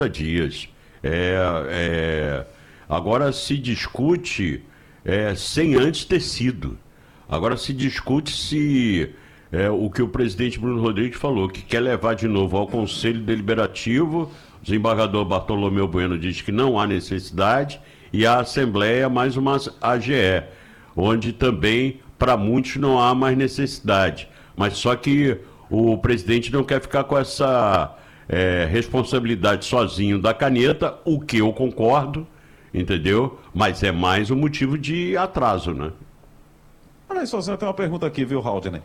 dias. É, agora se discute sem antes ter sido. Agora se discute se o que o presidente Bruno Rodrigues falou, que quer levar de novo ao Conselho Deliberativo. O desembargador Bartolomeu Bueno diz que não há necessidade, e a Assembleia mais uma AGE, onde também, para muitos, não há mais necessidade. Mas só que o presidente não quer ficar com essa responsabilidade sozinho da caneta, o que eu concordo, entendeu? Mas é mais um motivo de atraso, né? Olha só, você tem uma pergunta aqui, viu, Haldner?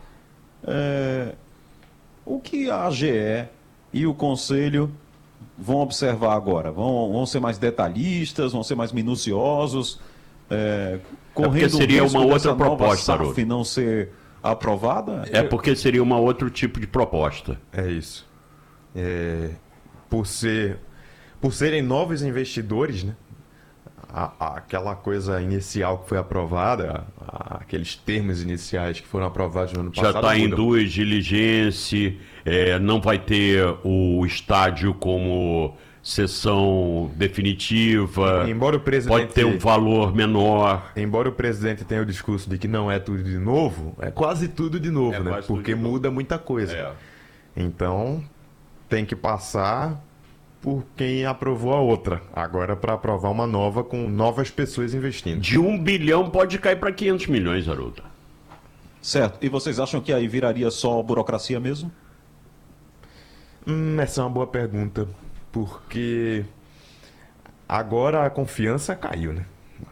O que a AGE e o Conselho vão observar agora? Vão ser mais detalhistas, vão ser mais minuciosos, correndo seria o risco uma outra dessa nova proposta, SAF Haroldo. não ser aprovada? Porque seria um outro tipo de proposta. É isso. Por serem novos investidores, né? Aquela coisa inicial que foi aprovada, aqueles termos iniciais que foram aprovados no ano passado. Já está em mudam. duas diligências, não vai ter o estádio como sessão definitiva, Embora o presidente, pode ter um valor menor. Embora o presidente tenha o discurso de que não é tudo de novo, é quase tudo de novo, né? quase tudo Porque de novo. muda muita coisa. Então, tem que passar por quem aprovou a outra. Agora, para aprovar uma nova com novas pessoas investindo. De 1 bilhão pode cair para 500 milhões, Haroldo. Certo. E vocês acham que aí viraria só burocracia mesmo? Essa é uma boa pergunta. Porque agora a confiança caiu, né?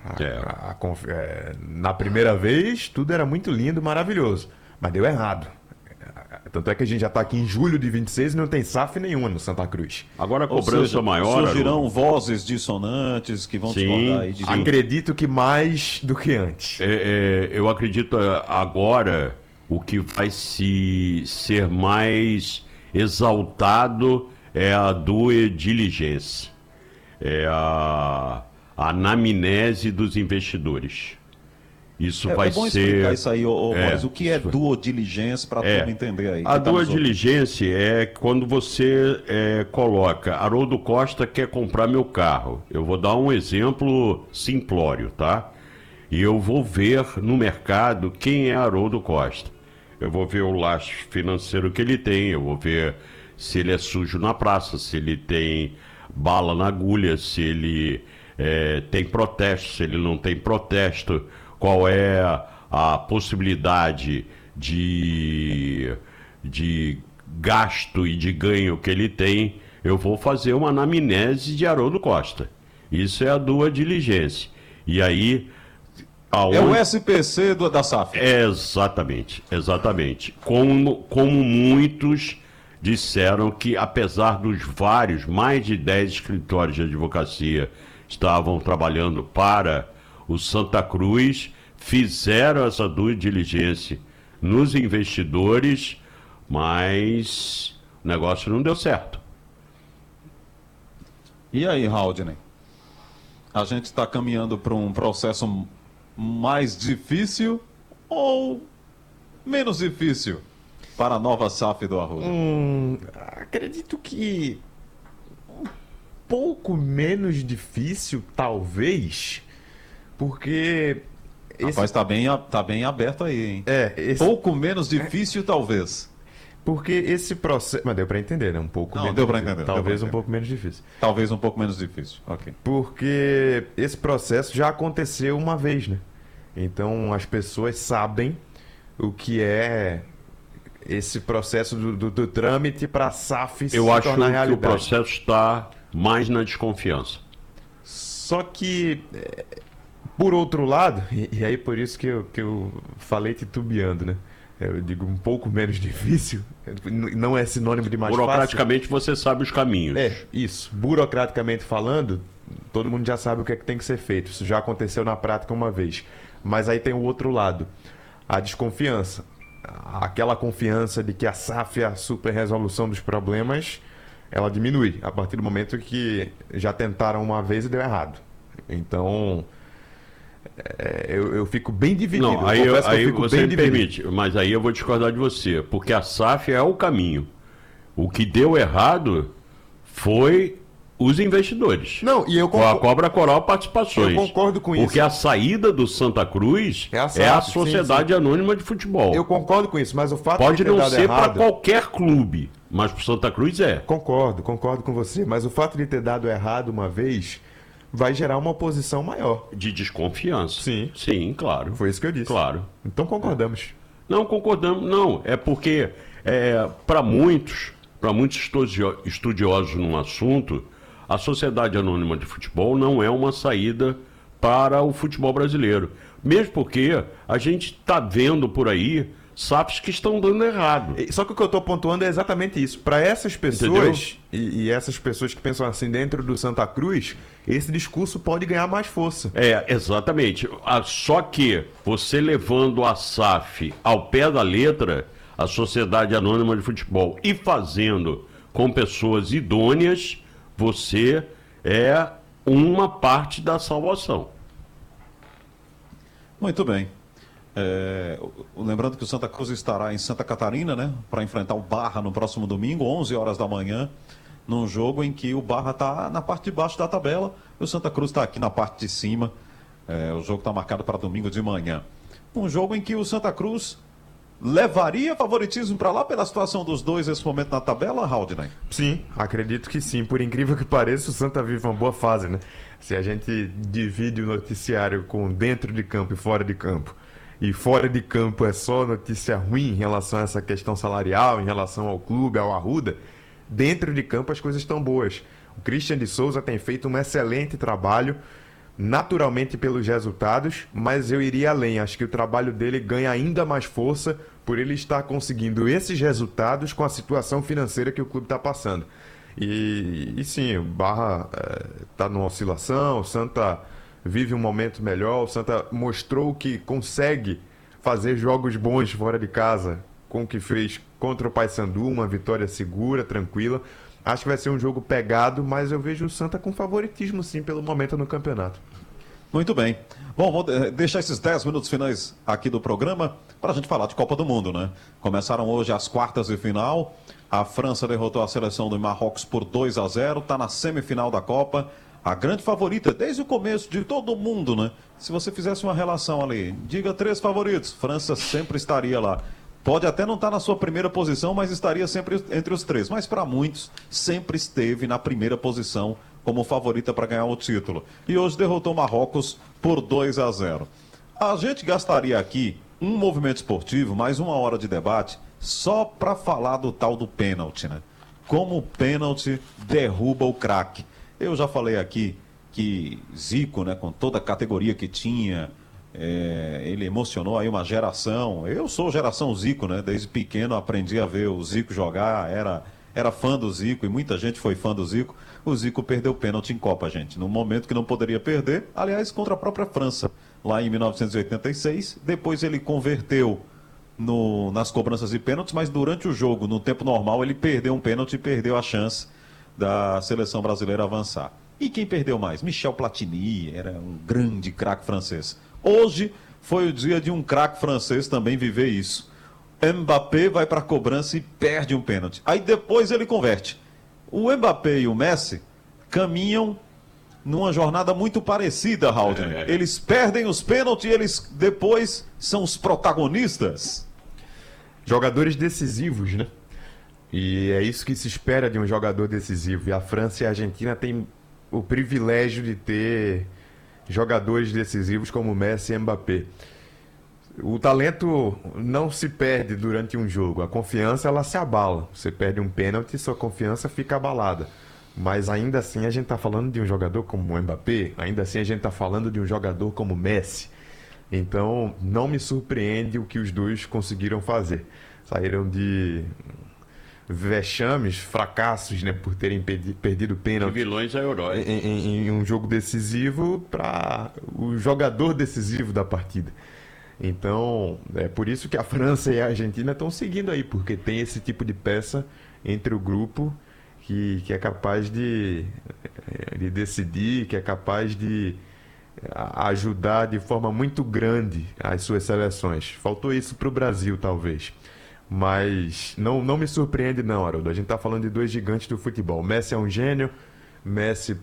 Na primeira vez, tudo era muito lindo, maravilhoso. Mas deu errado. Tanto é que a gente já está aqui em julho de 26 e não tem SAF nenhuma no Santa Cruz. Agora a cobrança maior... Surgirão vozes dissonantes que vão discordar aí de... Acredito que mais do que antes. Eu acredito agora o que vai ser mais exaltado é a due diligência. É a anamnese dos investidores. Isso vai bom ser... explicar isso aí, Moisés. O que é due diligence para todo mundo entender aí? A due diligência é quando você coloca, Haroldo Costa quer comprar meu carro. Eu vou dar um exemplo simplório, tá? E eu vou ver no mercado quem é Haroldo Costa. Eu vou ver o lastro financeiro que ele tem, eu vou ver se ele é sujo na praça, se ele tem bala na agulha, se ele tem protesto, se ele não tem protesto, qual é a possibilidade de gasto e de ganho que ele tem. Eu vou fazer uma anamnese de Haroldo Costa. Isso é a due diligência. E aí... É o SPC da SAF. Exatamente. Como muitos disseram que, apesar dos mais de 10 escritórios de advocacia estavam trabalhando para o Santa Cruz, fizeram essa due diligência nos investidores, mas o negócio não deu certo. E aí, Haldner? A gente está caminhando para um processo mais difícil ou menos difícil para a nova SAF do Arruda? Acredito que um pouco menos difícil, talvez, porque... Rapaz, tá bem aberto aí, hein? Pouco menos difícil, talvez. Porque esse processo... Mas deu para entender, né? Um pouco menos deu para difícil. entender. Talvez um pouco menos difícil. Talvez um pouco menos difícil, ok. Porque esse processo já aconteceu uma vez, né? Então as pessoas sabem o que é esse processo do trâmite para a SAF se tornar realidade. Eu acho que o processo está mais na desconfiança. Só que, por outro lado, e aí por isso que eu falei titubeando, né? Eu digo um pouco menos difícil, não é sinônimo de mais fácil. Burocraticamente você sabe os caminhos. Isso. Burocraticamente falando, todo mundo já sabe o que é que tem que ser feito. Isso já aconteceu na prática uma vez. Mas aí tem o outro lado, a desconfiança. Aquela confiança de que a SAF é a super resolução dos problemas, ela diminui a partir do momento que já tentaram uma vez e deu errado. Então, eu fico bem dividido. Não, aí você me permite, mas aí eu vou discordar de você, porque a SAF é o caminho. O que deu errado foi Os investidores. Não, e eu Com a concordo. Cobra Coral Participações. Eu concordo com isso. Porque a saída do Santa Cruz É a é a SAF, Sociedade Anônima de Futebol. Eu concordo com isso, mas o fato Pode de ter não dado ser para errado... qualquer clube, mas para Santa Cruz é. Concordo com você, mas o fato de ter dado errado uma vez vai gerar uma oposição maior. De desconfiança. Sim. Sim, claro. Foi isso que eu disse. Claro. Então concordamos. Não concordamos, não. É porque, para muitos estudiosos no assunto, a Sociedade Anônima de Futebol não é uma saída para o futebol brasileiro. Mesmo porque a gente está vendo por aí SAFs que estão dando errado. Só que o que eu estou pontuando é exatamente isso. Para essas pessoas, e essas pessoas que pensam assim dentro do Santa Cruz, esse discurso pode ganhar mais força. Exatamente. Só que você levando a SAF ao pé da letra, a Sociedade Anônima de Futebol, e fazendo com pessoas idôneas, você é uma parte da salvação. Muito bem. Lembrando que o Santa Cruz estará em Santa Catarina, né, para enfrentar o Barra no próximo domingo, 11 horas da manhã, num jogo em que o Barra está na parte de baixo da tabela e o Santa Cruz está aqui na parte de cima. O jogo está marcado para domingo de manhã. Um jogo em que o Santa Cruz levaria favoritismo para lá pela situação dos dois nesse momento na tabela, Haldner? Sim, acredito que sim. Por incrível que pareça, o Santa vive uma boa fase, né? Se a gente divide o noticiário com dentro de campo e fora de campo, e fora de campo é só notícia ruim em relação a essa questão salarial, em relação ao clube, ao Arruda, dentro de campo as coisas estão boas. O Christian de Souza tem feito um excelente trabalho, naturalmente pelos resultados, mas eu iria além. Acho que o trabalho dele ganha ainda mais força por ele estar conseguindo esses resultados com a situação financeira que o clube está passando. E sim, o Barra está numa oscilação, o Santa vive um momento melhor, o Santa mostrou que consegue fazer jogos bons fora de casa, com o que fez contra o Paysandu, uma vitória segura, tranquila. Acho que vai ser um jogo pegado, mas eu vejo o Santa com favoritismo sim pelo momento no campeonato. Muito bem. Bom, vou deixar esses 10 minutos finais aqui do programa para a gente falar de Copa do Mundo, né? Começaram hoje as quartas de final. A França derrotou a seleção do Marrocos por 2-0, está na semifinal da Copa. A grande favorita desde o começo de todo mundo, né? Se você fizesse uma relação ali, diga 3 favoritos, França sempre estaria lá. Pode até não estar na sua primeira posição, mas estaria sempre entre os 3. Mas para muitos, sempre esteve na primeira posição como favorita para ganhar o título. E hoje derrotou o Marrocos por 2-0. A gente gastaria aqui um movimento esportivo, mais 1 hora de debate, só para falar do tal do pênalti, né? Como o pênalti derruba o craque. Eu já falei aqui que Zico, né, com toda a categoria que tinha, ele emocionou aí uma geração. Eu sou geração Zico, né? Desde pequeno aprendi a ver o Zico jogar, era fã do Zico e muita gente foi fã do Zico. O Zico perdeu o pênalti em Copa, gente, num momento que não poderia perder, aliás, contra a própria França, lá em 1986. Depois ele converteu nas cobranças de pênaltis, mas durante o jogo, no tempo normal, ele perdeu um pênalti e perdeu a chance da seleção brasileira avançar. E quem perdeu mais? Michel Platini, era um grande craque francês. Hoje foi o dia de um craque francês também viver isso. Mbappé vai para a cobrança e perde um pênalti. Aí depois ele converte. O Mbappé e o Messi caminham numa jornada muito parecida, Haldner. Eles perdem os pênaltis e eles depois são os protagonistas. Jogadores decisivos, né? E é isso que se espera de um jogador decisivo. E a França e a Argentina têm o privilégio de ter jogadores decisivos como Messi e Mbappé. O talento não se perde durante um jogo. A confiança, ela se abala. Você perde um pênalti, sua confiança fica abalada. Mas ainda assim a gente está falando de um jogador como o Mbappé, ainda assim a gente está falando de um jogador como Messi. Então não me surpreende o que os dois conseguiram fazer. Saíram de vexames, fracassos, né, por terem perdido pênalti. De vilões a heróis. Em um jogo decisivo para o jogador decisivo da partida. Então, é por isso que a França e a Argentina estão seguindo aí, porque tem esse tipo de peça entre o grupo que é capaz de decidir, que é capaz de ajudar de forma muito grande as suas seleções. Faltou isso para o Brasil, talvez. Mas não me surpreende não, Haroldo. A gente está falando de dois gigantes do futebol. O Messi é um gênio, Messi